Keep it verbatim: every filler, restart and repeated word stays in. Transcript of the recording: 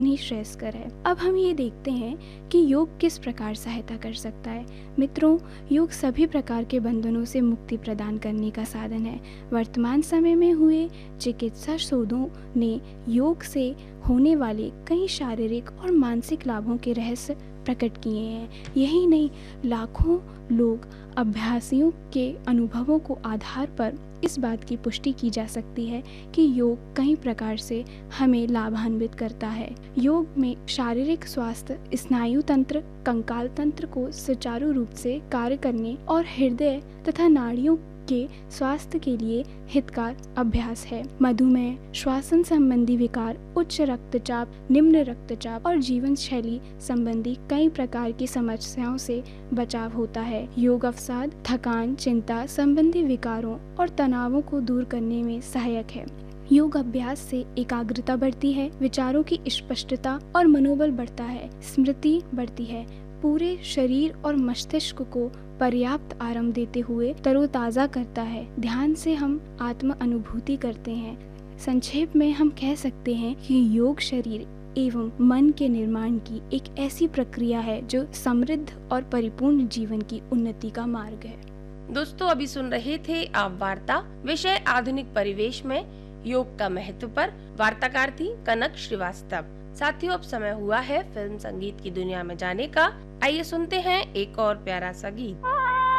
नहीं श्रेयस्कर है। अब हम ये देखते हैं कि योग किस प्रकार सहायता कर सकता है। मित्रों, योग सभी प्रकार के बंधनों से मुक्ति प्रदान करने का साधन है। वर्तमान समय में हुए चिकित्सा शोधों ने योग से होने वाले कई शारीरिक और मानसिक लाभों के रहस्य प्रकट किए हैं। यही नहीं, लाखों लोग अभ्यासियों के अनुभवों को आधार पर इस बात की पुष्टि की जा सकती है कि योग कई प्रकार से हमें लाभान्वित करता है। योग में शारीरिक स्वास्थ्य, स्नायु तंत्र, कंकाल तंत्र को सुचारू रूप से कार्य करने और हृदय तथा नाड़ियों के स्वास्थ्य के लिए हितकार अभ्यास है। मधुमेह, श्वसन संबंधी विकार, उच्च रक्तचाप, निम्न रक्तचाप और जीवन शैली संबंधी कई प्रकार की समस्याओं से बचाव होता है। योग अवसाद, थकान, चिंता संबंधी विकारों और तनावों को दूर करने में सहायक है। योग अभ्यास से एकाग्रता बढ़ती है, विचारों की स्पष्टता और मनोबल बढ़ता है, स्मृति बढ़ती है, पूरे शरीर और मस्तिष्क को पर्याप्त आराम देते हुए तरोताजा करता है। ध्यान से हम आत्म अनुभूति करते हैं। संक्षेप में हम कह सकते हैं कि योग शरीर एवं मन के निर्माण की एक ऐसी प्रक्रिया है जो समृद्ध और परिपूर्ण जीवन की उन्नति का मार्ग है। दोस्तों, अभी सुन रहे थे आप वार्ता विषय आधुनिक परिवेश में योग का महत्व पर। वार्ताकार थी कनक श्रीवास्तव। साथियों, अब समय हुआ है फिल्म संगीत की दुनिया में जाने का। आइए सुनते हैं एक और प्यारा सा गीत।